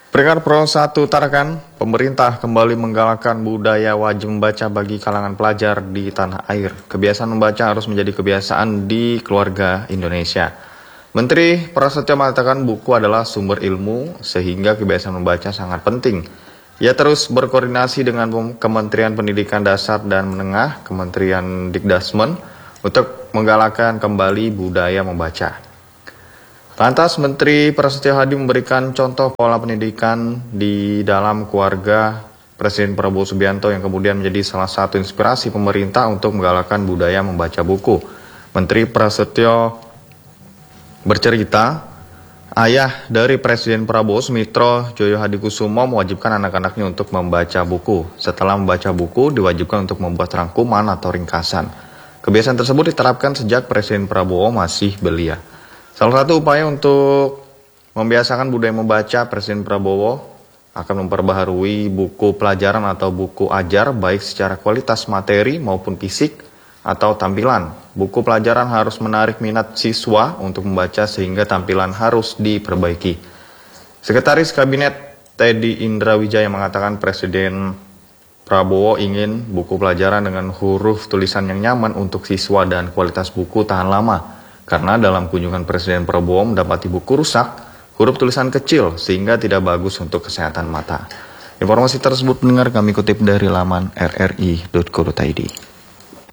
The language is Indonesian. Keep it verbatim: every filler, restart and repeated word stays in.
Peringkat Pro satu Tarakan, pemerintah kembali menggalakkan budaya wajib membaca bagi kalangan pelajar di tanah air. Kebiasaan membaca harus menjadi kebiasaan di keluarga Indonesia. Menteri Prasetyo mengatakan buku adalah sumber ilmu, sehingga kebiasaan membaca sangat penting. Ia terus berkoordinasi dengan Kementerian Pendidikan Dasar dan Menengah, Kementerian Dikdasmen, untuk menggalakkan kembali budaya membaca. Lantas Menteri Prasetyo Hadi memberikan contoh pola pendidikan di dalam keluarga Presiden Prabowo Subianto yang kemudian menjadi salah satu inspirasi pemerintah untuk menggalakkan budaya membaca buku. Menteri Prasetyo bercerita, ayah dari Presiden Prabowo, Sumitro Joyo Hadikusumo, mewajibkan anak-anaknya untuk membaca buku. Setelah membaca buku, diwajibkan untuk membuat rangkuman atau ringkasan. Kebiasaan tersebut diterapkan sejak Presiden Prabowo masih belia. Salah satu upaya untuk membiasakan budaya membaca, Presiden Prabowo akan memperbaharui buku pelajaran atau buku ajar baik secara kualitas materi maupun fisik atau tampilan. Buku pelajaran harus menarik minat siswa untuk membaca sehingga tampilan harus diperbaiki. Sekretaris Kabinet Teddy Indra Wijaya mengatakan Presiden Prabowo ingin buku pelajaran dengan huruf tulisan yang nyaman untuk siswa dan kualitas buku tahan lama. Karena dalam kunjungan Presiden Prabowo mendapati buku rusak, huruf tulisan kecil sehingga tidak bagus untuk kesehatan mata. Informasi tersebut mendengar kami kutip dari laman r r i titik co titik i d.